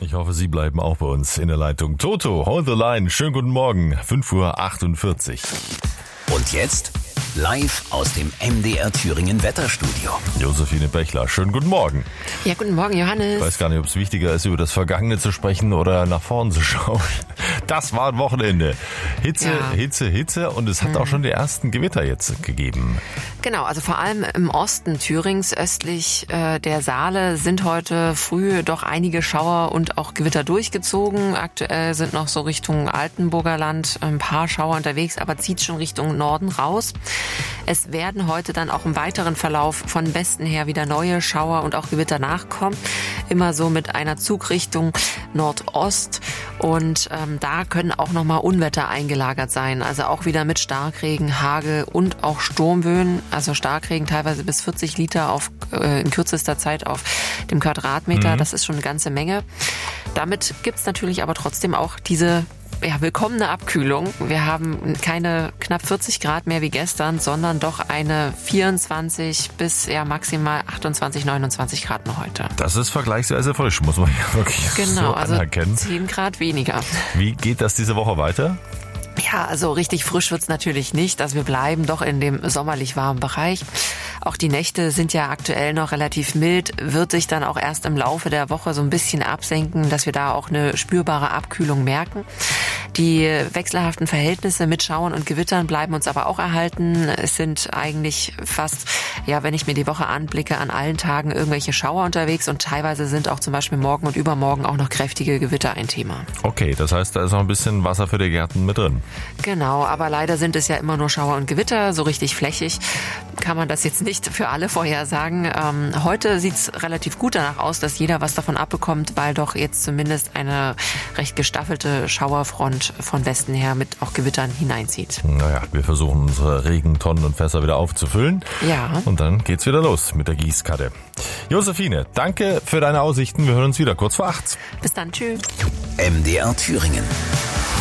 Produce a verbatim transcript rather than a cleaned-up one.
Ich hoffe, Sie bleiben auch bei uns in der Leitung. Toto, hold the line. Schönen guten Morgen. fünf Uhr achtundvierzig. Und jetzt live aus dem M D R Thüringen Wetterstudio. Josephine Bechler, schönen guten Morgen. Ja, guten Morgen, Johannes. Ich weiß gar nicht, ob es wichtiger ist, über das Vergangene zu sprechen oder nach vorn zu schauen. Das war ein Wochenende. Hitze, ja. Hitze, Hitze und es hat mhm. auch schon die ersten Gewitter jetzt gegeben. Genau, also vor allem im Osten Thürings, östlich äh, der Saale, sind heute früh doch einige Schauer und auch Gewitter durchgezogen. Aktuell sind noch so Richtung Altenburger Land ein paar Schauer unterwegs, aber zieht schon Richtung Norden raus. Es werden heute dann auch im weiteren Verlauf von Westen her wieder neue Schauer und auch Gewitter nachkommen. Immer so mit einer Zugrichtung Nordost. Und ähm, da können auch nochmal Unwetter eingelagert sein. Also auch wieder mit Starkregen, Hagel und auch Sturmböen. Also Starkregen teilweise bis vierzig Liter auf, äh, in kürzester Zeit auf dem Quadratmeter. Mhm. Das ist schon eine ganze Menge. Damit gibt's natürlich aber trotzdem auch diese ja, willkommene Abkühlung. Wir haben keine knapp vierzig Grad mehr wie gestern, sondern doch eine vierundzwanzig bis ja maximal achtundzwanzig, neunundzwanzig Grad noch heute. Das ist vergleichsweise frisch, muss man ja wirklich genau, so anerkennen. Also zehn Grad weniger. Wie geht das diese Woche weiter? Ja, also richtig frisch wird's natürlich nicht. Also wir bleiben doch in dem sommerlich warmen Bereich. Auch die Nächte sind ja aktuell noch relativ mild, wird sich dann auch erst im Laufe der Woche so ein bisschen absenken, dass wir da auch eine spürbare Abkühlung merken. Die wechselhaften Verhältnisse mit Schauern und Gewittern bleiben uns aber auch erhalten. Es sind eigentlich fast, ja, wenn ich mir die Woche anblicke, an allen Tagen irgendwelche Schauer unterwegs und teilweise sind auch zum Beispiel morgen und übermorgen auch noch kräftige Gewitter ein Thema. Okay, das heißt, da ist noch ein bisschen Wasser für die Gärten mit drin. Genau, aber leider sind es ja immer nur Schauer und Gewitter, so richtig flächig kann man das jetzt nicht für alle vorhersagen. Ähm, heute sieht's relativ gut danach aus, dass jeder was davon abbekommt, weil doch jetzt zumindest eine recht gestaffelte Schauerfront von Westen her mit auch Gewittern hineinzieht. Naja, wir versuchen unsere Regentonnen und Fässer wieder aufzufüllen. Ja. Und dann geht's wieder los mit der Gießkarte. Josephine, danke für deine Aussichten. Wir hören uns wieder kurz vor acht. Bis dann, tschüss. M D R Thüringen.